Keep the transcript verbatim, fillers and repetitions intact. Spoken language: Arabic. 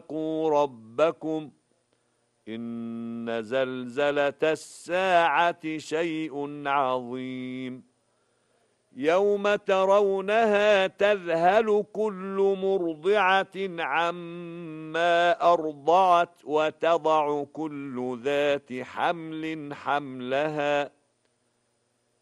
واتقوا ربكم إن زلزلة الساعة شيء عظيم يوم ترونها تذهل كل مرضعة عما أرضعت وتضع كل ذات حمل حملها